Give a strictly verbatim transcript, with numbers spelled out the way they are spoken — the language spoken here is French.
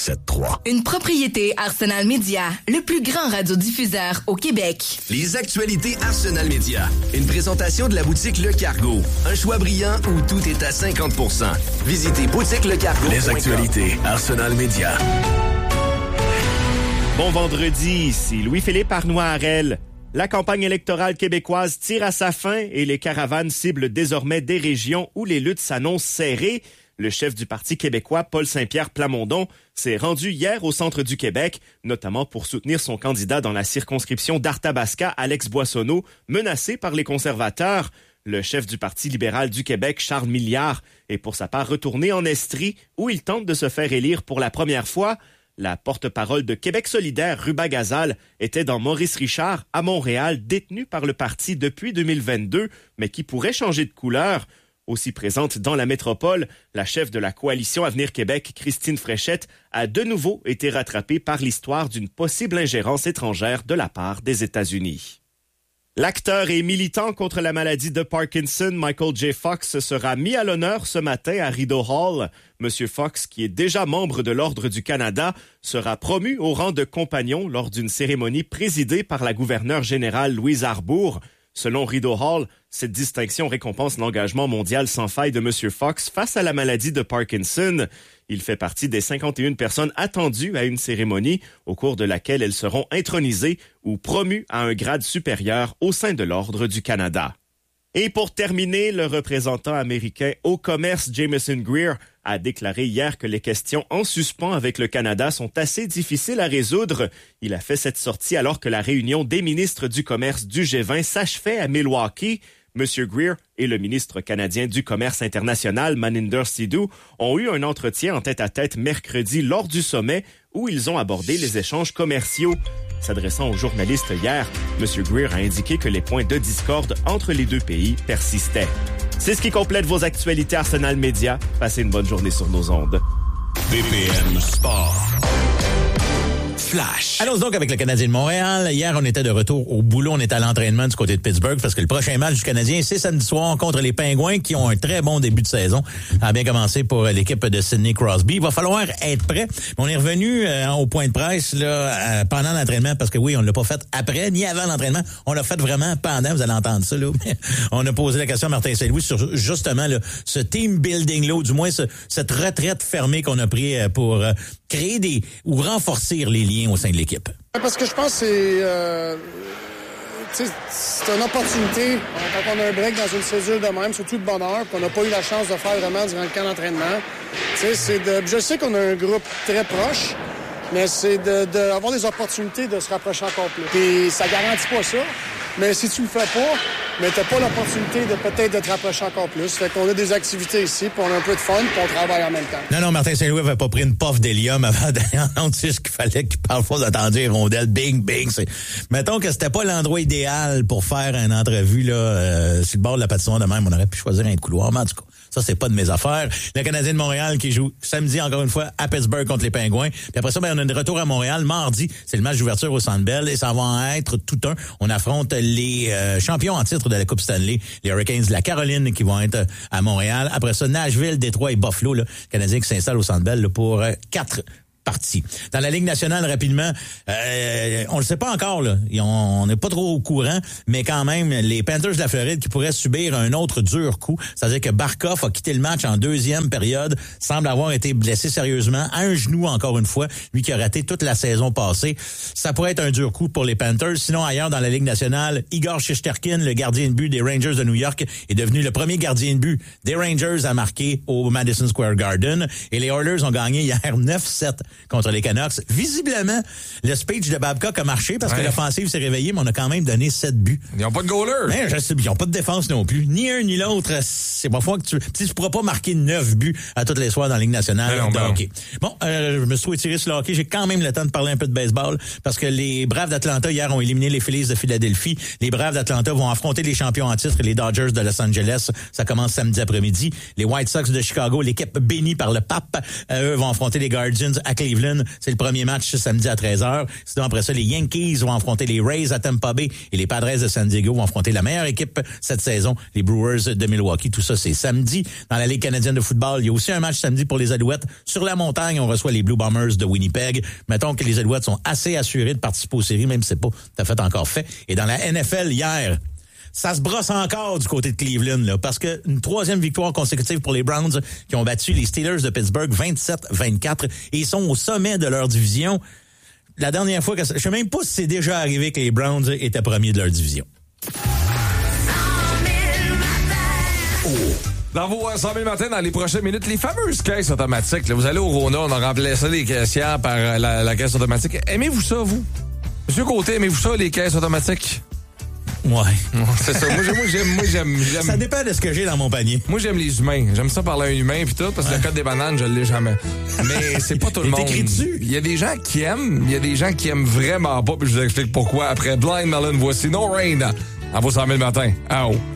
sept trois. Une propriété Arsenal Media, le plus grand radiodiffuseur au Québec. Les actualités Arsenal Media. Une présentation de la boutique Le Cargo. Un choix brillant où tout est à cinquante pour cent. Visitez boutique le cargo. Les actualités Arsenal Media. Bon vendredi, ici Louis-Philippe Arnois-Harel. La campagne électorale québécoise tire à sa fin et les caravanes ciblent désormais des régions où les luttes s'annoncent serrées. Le chef du Parti québécois, Paul Saint-Pierre Plamondon, s'est rendu hier au centre du Québec, notamment pour soutenir son candidat dans la circonscription d'Arthabasca, Alex Boissonneau, menacé par les conservateurs. Le chef du Parti libéral du Québec, Charles Milliard, est pour sa part retourné en Estrie, où il tente de se faire élire pour la première fois. La porte-parole de Québec solidaire, Ruba Gazal, était dans Maurice Richard, à Montréal, détenu par le parti depuis deux mille vingt-deux, mais qui pourrait changer de couleur. Aussi présente dans la métropole, la chef de la coalition Avenir Québec, Christine Fréchette, a de nouveau été rattrapée par l'histoire d'une possible ingérence étrangère de la part des États-Unis. L'acteur et militant contre la maladie de Parkinson, Michael J. Fox, sera mis à l'honneur ce matin à Rideau Hall. Monsieur Fox, qui est déjà membre de l'Ordre du Canada, sera promu au rang de compagnon lors d'une cérémonie présidée par la gouverneure générale Louise Arbour. Selon Rideau Hall, cette distinction récompense l'engagement mondial sans faille de Monsieur Fox face à la maladie de Parkinson. Il fait partie des cinquante et une personnes attendues à une cérémonie au cours de laquelle elles seront intronisées ou promues à un grade supérieur au sein de l'Ordre du Canada. Et pour terminer, le représentant américain au commerce Jameson Greer a déclaré hier que les questions en suspens avec le Canada sont assez difficiles à résoudre. Il a fait cette sortie alors que la réunion des ministres du commerce du G vingt s'achevait à Milwaukee. Monsieur Greer et le ministre canadien du commerce international, Maninder Sidhu, ont eu un entretien en tête-à-tête mercredi lors du sommet où ils ont abordé les échanges commerciaux. S'adressant aux journalistes hier, Monsieur Greer a indiqué que les points de discorde entre les deux pays persistaient. C'est ce qui complète vos actualités Arsenal Media. Passez une bonne journée sur nos ondes. B P M Sport. Flash. Allons donc avec le Canadien de Montréal. Hier, on était de retour au boulot. On était à l'entraînement du côté de Pittsburgh parce que le prochain match du Canadien, c'est samedi soir contre les Pingouins qui ont un très bon début de saison. Ça a bien commencé pour l'équipe de Sidney Crosby. Il va falloir être prêt. On est revenu euh, au point de presse là euh, pendant l'entraînement parce que oui, on l'a pas fait après ni avant l'entraînement. On l'a fait vraiment pendant. Vous allez entendre ça là. On a posé la question à Martin Saint-Louis sur justement là, ce team building là, ou du moins ce, cette retraite fermée qu'on a pris pour euh, créer des ou renforcer les liens au sein de l'équipe. Parce que je pense que c'est, euh, c'est une opportunité quand on a un break dans une césure de même, surtout de bonne heure, qu'on n'a pas eu la chance de faire vraiment durant le camp d'entraînement. C'est de, je sais qu'on a un groupe très proche, mais c'est d'avoir de, de des opportunités de se rapprocher encore plus. Puis ça garantit pas ça, mais si tu le fais pas, mais t'as pas l'opportunité de peut-être de te rapprocher encore plus. Fait qu'on a des activités ici, puis on a un peu de fun, puis on travaille en même temps. Non, non, Martin Saint-Louis avait pas pris une puff d'hélium avant d'aller en tu sais ce qu'il fallait qu'il parfois d'entendre les rondelles, bing, bing. C'est... Mettons que c'était pas l'endroit idéal pour faire une entrevue là euh, sur le bord de la patinoire de même. On aurait pu choisir un couloir, mais en tout cas, ça, c'est pas de mes affaires. Le Canadien de Montréal qui joue samedi, encore une fois, à Pittsburgh contre les Pingouins. Puis après ça, ben, on a un retour à Montréal. Mardi, c'est le match d'ouverture au Centre Bell et ça va être tout un. On affronte les euh, champions en titre de la Coupe Stanley, les Hurricanes de la Caroline qui vont être à Montréal. Après ça, Nashville, Détroit et Buffalo, là, le Canadien qui s'installe au Centre Bell là, pour euh, quatre partie. Dans la Ligue nationale, rapidement, euh, on le sait pas encore, là. On n'est pas trop au courant, mais quand même, les Panthers de la Floride qui pourraient subir un autre dur coup. C'est-à-dire que Barkov a quitté le match en deuxième période, semble avoir été blessé sérieusement, à un genou encore une fois, lui qui a raté toute la saison passée. Ça pourrait être un dur coup pour les Panthers. Sinon, ailleurs dans la Ligue nationale, Igor Shesterkin, le gardien de but des Rangers de New York, est devenu le premier gardien de but des Rangers à marquer au Madison Square Garden. Et les Oilers ont gagné hier neuf sept contre les Canucks. Visiblement, le speech de Babcock a marché parce ouais. que l'offensive s'est réveillée, mais on a quand même donné sept buts. Ils n'ont pas de goaler. Ouais, je sais, ils n'ont pas de défense non plus. Ni un ni l'autre. C'est pas fois que tu... Tu ne pourras pas marquer neuf buts à toutes les soirs dans la Ligue nationale non, de non. hockey. Bon, euh, je me suis trop étiré sur le hockey. J'ai quand même le temps de parler un peu de baseball parce que les Braves d'Atlanta, hier, ont éliminé les Phillies de Philadelphie. Les Braves d'Atlanta vont affronter les champions en titre, les Dodgers de Los Angeles. Ça commence samedi après-midi. Les White Sox de Chicago, l'équipe bénie par le pape, euh, eux, vont affronter les Guardians à Cleveland. Cleveland. C'est le premier match ce samedi à treize heures. Sinon, après ça, les Yankees vont affronter les Rays à Tampa Bay et les Padres de San Diego vont affronter la meilleure équipe cette saison, les Brewers de Milwaukee. Tout ça, c'est samedi. Dans la Ligue canadienne de football, il y a aussi un match samedi pour les Alouettes. Sur la montagne, on reçoit les Blue Bombers de Winnipeg. Mettons que les Alouettes sont assez assurés de participer aux séries, même si c'est pas tout à fait encore fait. Et dans la N F L, hier, ça se brosse encore du côté de Cleveland, là, parce que une troisième victoire consécutive pour les Browns qui ont battu les Steelers de Pittsburgh vingt-sept vingt-quatre et ils sont au sommet de leur division. La dernière fois que je sais même pas si c'est déjà arrivé que les Browns étaient premiers de leur division. Oh. Dans vos cent mille matins, dans les prochaines minutes, les fameuses caisses automatiques. Là, vous allez au Rona, on a remplacé les caissières par la, la caisse automatique. Aimez-vous ça, vous? Monsieur Côté, aimez-vous ça, les caisses automatiques? Ouais. C'est ça. Moi, j'aime, moi, j'aime, moi, j'aime, j'aime. Ça dépend de ce que j'ai dans mon panier. Moi, j'aime les humains. J'aime ça parler à un humain puis tout, parce que ouais. Le code des bananes, je l'ai jamais. Mais c'est pas tout le monde. T'écris dessus. Il y a des gens qui aiment, il y a des gens qui aiment vraiment pas, puis je vous explique pourquoi. Après Blind Melon, voici No Rain. En vos cent mille matins. Ah oh.